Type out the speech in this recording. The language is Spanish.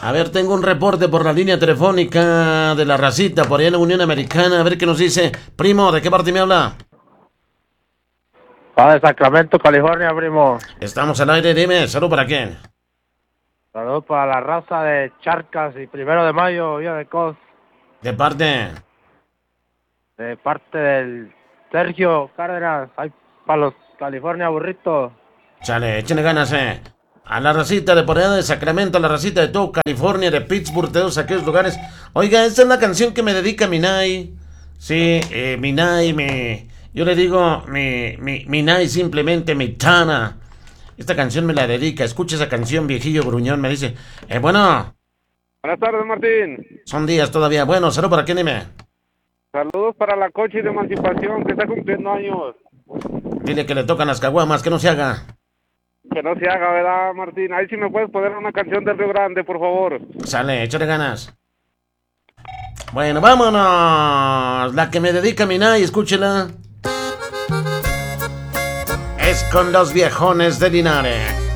A ver, tengo un reporte por la línea telefónica de la racita por allá en la Unión Americana. A ver qué nos dice. Primo, ¿de qué parte me habla? De Sacramento, California, primo. Estamos al aire, dime. ¿Salud para quién? Saludos para la raza de Charcas y 1 de Mayo, Villa de Cos, ¿De parte? de parte del Sergio Cárdenas, ahí para los California burritos. Chale, échenle ganas, A la racita de por allá de Sacramento, a la racita de todo California, de Pittsburgh, de todos aquellos lugares. Oiga, esta es la canción que me dedica Minay. Sí, Minay, yo le digo, Minay simplemente mi Tana. Esta canción me la dedica. Escucha esa canción, viejillo gruñón. Me dice, bueno, Buenas tardes, Martín. son días todavía. Bueno, salud para quién, dime. Saludos para la coche de emancipación que está cumpliendo años. Dile que le tocan las caguamas, que no se haga. Que no se haga, ¿verdad, Martín? Ahí sí me puedes poner una canción del Río Grande, por favor. Sale, échale ganas. Bueno, vámonos. La que me dedica Minay, escúchela. Es con los viejones de Linares.